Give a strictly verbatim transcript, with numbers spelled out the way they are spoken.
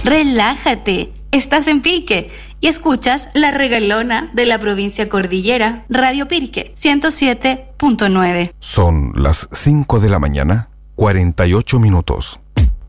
Relájate, estás en Pirque y escuchas La Regalona de la provincia Cordillera, Radio Pirque, ciento siete punto nueve. Son las cinco de la mañana, cuarenta y ocho minutos.